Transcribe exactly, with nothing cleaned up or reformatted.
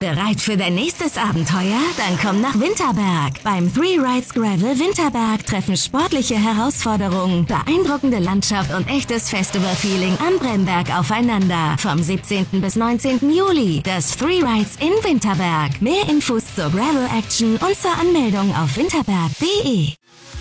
Bereit für dein nächstes Abenteuer? Dann komm nach Winterberg. Beim Three Rides Gravel Winterberg treffen sportliche Herausforderungen, beeindruckende Landschaft und echtes Festival-Feeling am Bremberg aufeinander. Vom siebzehnten bis neunzehnten Juli. Das Three Rides in Winterberg. Mehr Infos zur Gravel Action und zur Anmeldung auf winterberg punkt de.